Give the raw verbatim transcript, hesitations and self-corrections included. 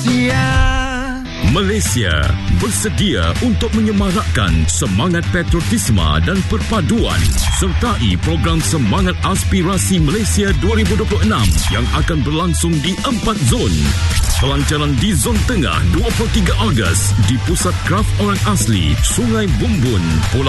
Malaysia bersedia untuk menyemarakkan semangat patriotisme dan perpaduan sertai program Semangat Aspirasi Malaysia dua ribu dua puluh enam yang akan berlangsung di empat zon. Pelancaran di Zon Tengah dua puluh tiga Ogos di Pusat Kraf Orang Asli, Sungai Bumbun, Pulau